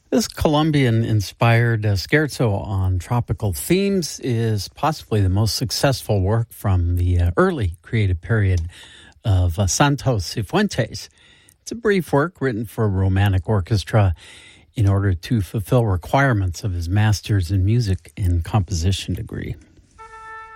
This Colombian-inspired scherzo on tropical themes is possibly the most successful work from the early creative period of Santos Cifuentes. It's a brief work written for a romantic orchestra in order to fulfill requirements of his master's in music and composition degree.